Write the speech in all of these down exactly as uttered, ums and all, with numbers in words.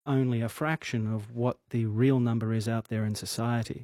only a fraction of what the real number is out there in society.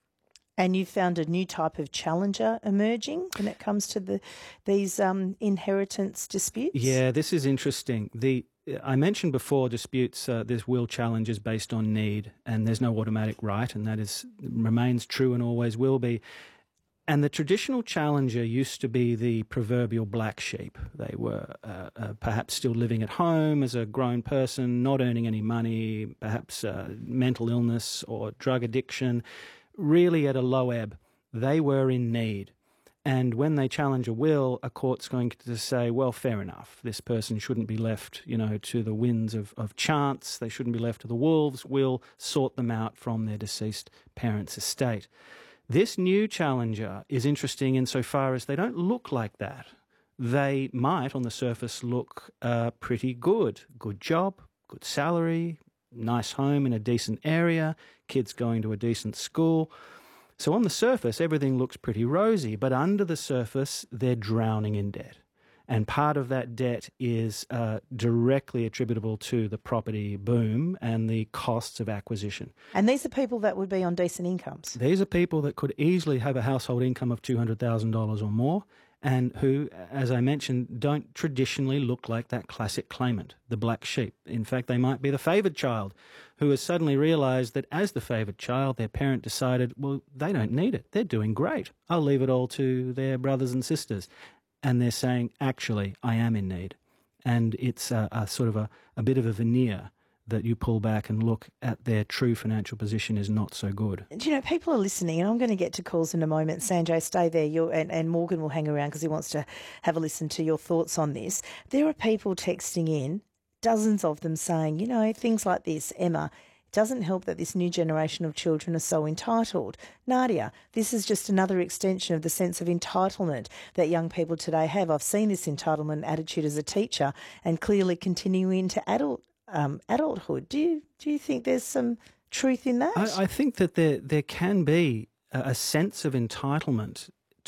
And you found a new type of challenger emerging when it comes to the these um, inheritance disputes? Yeah, this is interesting. The I mentioned before disputes, uh, there's will challenges based on need, and there's no automatic right, and that is remains true and always will be. And the traditional challenger used to be the proverbial black sheep. They were uh, uh, perhaps still living at home as a grown person, not earning any money, perhaps uh, mental illness or drug addiction, really at a low ebb. They were in need. And when they challenge a will, a court's going to say, well, fair enough. This person shouldn't be left, you know, to the winds of, of chance. They shouldn't be left to the wolves. We'll sort them out from their deceased parents' estate. This new challenger is interesting insofar as they don't look like that. They might, on the surface, look uh, pretty good. Good job, good salary, nice home in a decent area, kids going to a decent school. So on the surface, everything looks pretty rosy, but under the surface, they're drowning in debt. And part of that debt is uh, directly attributable to the property boom and the costs of acquisition. And these are people that would be on decent incomes. These are people that could easily have a household income of two hundred thousand dollars or more, and who, as I mentioned, don't traditionally look like that classic claimant, the black sheep. In fact, they might be the favoured child who has suddenly realised that as the favoured child, their parent decided, well, they don't need it. They're doing great. I'll leave it all to their brothers and sisters. And they're saying, actually, I am in need. And it's a, a sort of a, a bit of a veneer that you pull back and look at their true financial position is not so good. Do you know, people are listening, and I'm going to get to calls in a moment. Sanjay, stay there, You're, and, and Morgan will hang around because he wants to have a listen to your thoughts on this. There are people texting in, dozens of them saying, you know, things like this, Emma, it doesn't help that this new generation of children are so entitled. Nadia, this is just another extension of the sense of entitlement that young people today have. I've seen this entitlement attitude as a teacher and clearly continuing into adult Um, adulthood. Do you do you think there's some truth in that? I, I think that there there can be a, a sense of entitlement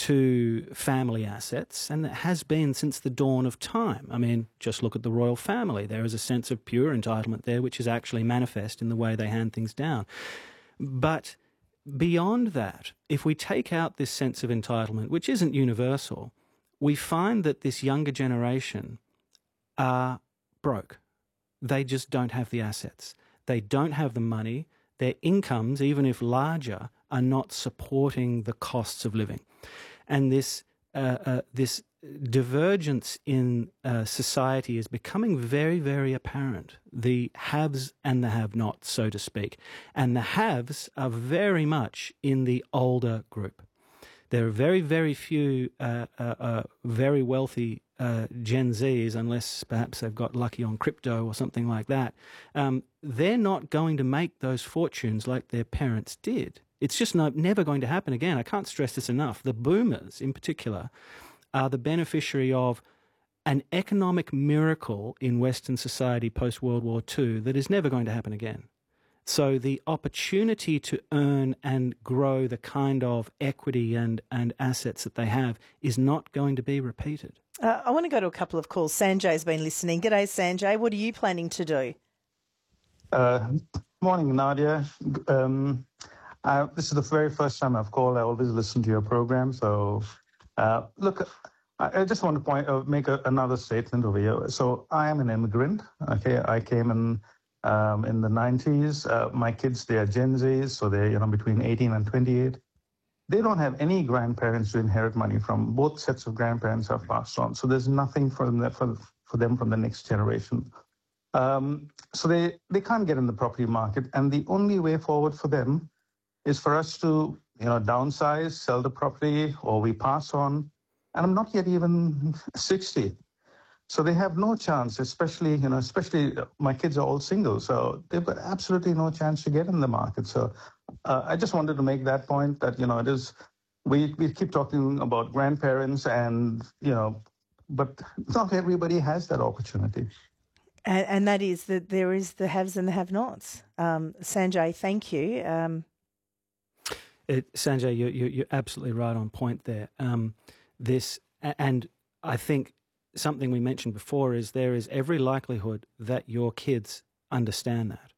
to family assets, and it has been since the dawn of time. I mean, just look at the royal family. There is a sense of pure entitlement there, which is actually manifest in the way they hand things down. But beyond that, if we take out this sense of entitlement, which isn't universal, we find that this younger generation are broke. They just don't have the assets. They don't have the money. Their incomes, even if larger, are not supporting the costs of living. And this uh, uh, this divergence in uh, society is becoming very, very apparent. The haves and the have-nots, so to speak. And the haves are very much in the older group. There are very, very few uh, uh, uh, very wealthy uh, Gen Zs, unless perhaps they've got lucky on crypto or something like that. Um, they're not going to make those fortunes like their parents did. It's just not, never going to happen again. I can't stress this enough. The boomers, in particular, are the beneficiary of an economic miracle in Western society post-World War Two that is never going to happen again. So the opportunity to earn and grow the kind of equity and, and assets that they have is not going to be repeated. Uh, I want to go to a couple of calls. Sanjay's been listening. G'day, Sanjay. What are you planning to do? Uh, morning, Nadia. Um, uh, this is the very first time I've called. I always listen to your program. So, uh, look, I, I just want to point, uh, make a, another statement over here. So I am an immigrant. Okay, I came in Um, in the nineties. Uh, my kids, they are Gen Zs, so they're, you know, between eighteen and twenty-eight. They don't have any grandparents to inherit money from. Both sets of grandparents have passed on, so there's nothing for them, for, for them from the next generation. Um, so they, they can't get in the property market, and the only way forward for them is for us to, you know, downsize, sell the property, or we pass on. And I'm not yet even sixty. So they have no chance, especially, you know, especially my kids are all single, so they've got absolutely no chance to get in the market. So uh, I just wanted to make that point that, you know, it is, we, we keep talking about grandparents and, you know, but not everybody has that opportunity. And, and that is that there is the haves and the have-nots. Um, Sanjay, thank you. Um, it, Sanjay, you, you, you're absolutely right on point there. Um, this, and I think something we mentioned before is there is every likelihood that your kids understand that.